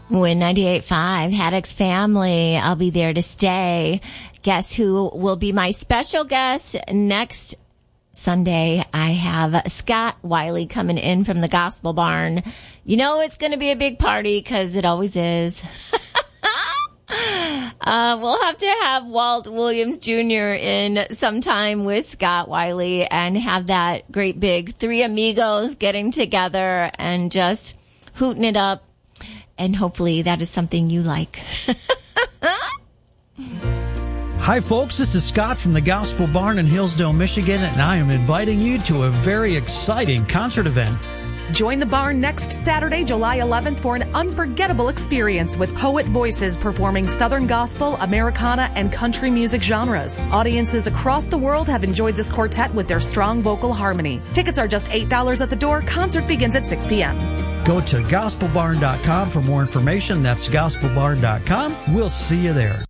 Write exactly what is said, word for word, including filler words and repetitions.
Win ninety-eight point five, Haddock's Family. I'll be there to stay. Guess who will be my special guest next Sunday? I have Scott Wiley coming in from the Gospel Barn. You know it's going to be a big party because it always is. Uh, we'll have to have Walt Williams Junior in sometime with Scott Wiley and have that great big three amigos getting together and just hooting it up. And hopefully that is something you like. Hi, folks. This is Scott from the Gospel Barn in Hillsdale, Michigan, and I am inviting you to a very exciting concert event. Join the barn next Saturday, July eleventh, for an unforgettable experience with Poet Voices performing Southern Gospel, Americana, and country music genres. Audiences across the world have enjoyed this quartet with their strong vocal harmony. Tickets are just eight dollars at the door. Concert begins at six p.m. Go to gospel barn dot com for more information. That's gospel barn dot com. We'll see you there.